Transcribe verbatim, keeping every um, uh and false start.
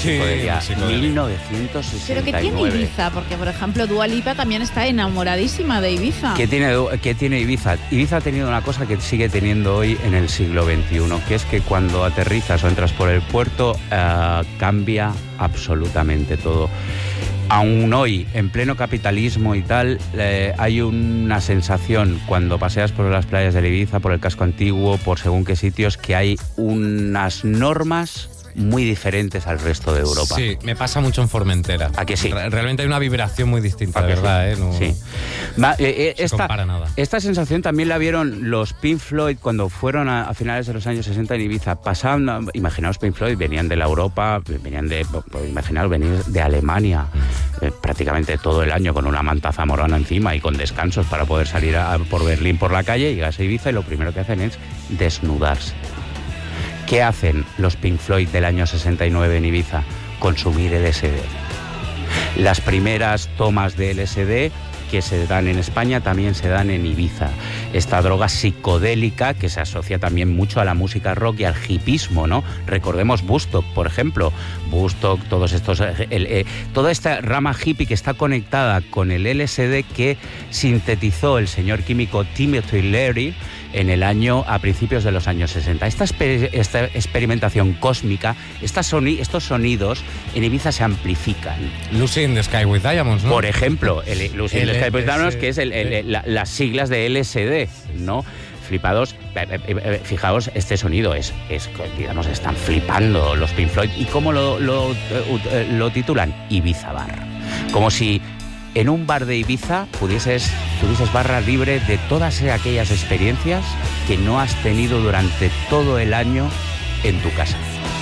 psicodelia. Sí, psicodelia. mil novecientos sesenta y nueve. ¿Pero qué tiene Ibiza? Porque, por ejemplo, Dua Lipa también está enamoradísima de Ibiza. ¿Qué tiene, ¿Qué tiene Ibiza? Ibiza ha tenido una cosa que sigue teniendo hoy en el siglo veintiuno, que es que cuando aterrizas o entras por el puerto, uh, cambia absolutamente todo. Aún hoy, en pleno capitalismo y tal, eh, hay una sensación cuando paseas por las playas de Ibiza, por el casco antiguo, por según qué sitios, que hay unas normas muy diferentes al resto de Europa. Sí, me pasa mucho en Formentera. ¿A que sí? Realmente hay una vibración muy distinta, de verdad, ¿eh? No, sí. Va, eh, eh, se esta, compara nada. Esta sensación también la vieron los Pink Floyd cuando fueron a, a finales de los años sesenta en Ibiza. Pasaban, imaginaos, Pink Floyd venían de la Europa, venían de, imaginaos, venir de Alemania, eh, prácticamente todo el año con una manta zamorana encima y con descansos para poder salir a, por Berlín por la calle, llegas a Ibiza y lo primero que hacen es desnudarse. ¿Qué hacen los Pink Floyd del año sesenta y nueve en Ibiza? Consumir L S D. Las primeras tomas de L S D que se dan en España también se dan en Ibiza. Esta droga psicodélica que se asocia también mucho a la música rock y al hipismo, ¿no? Recordemos Woodstock, por ejemplo. Woodstock, todos estos, el, eh, toda esta rama hippie que está conectada con el L S D que sintetizó el señor químico Timothy Leary en el año, a principios de los años sesenta. Esta, esta experimentación cósmica, estas soni, estos sonidos en Ibiza se amplifican. Lucy in the Sky with Diamonds, ¿no? Por ejemplo, el, Lucy in the Sky with Diamonds, que es el, el, la, las siglas de L S D, ¿no? Flipados, fijaos, este sonido es, es, digamos, están flipando los Pink Floyd. ¿Y cómo lo, lo, lo titulan? Ibiza Bar. Como si en un bar de Ibiza pudieses, tuvieses barra libre de todas aquellas experiencias que no has tenido durante todo el año en tu casa.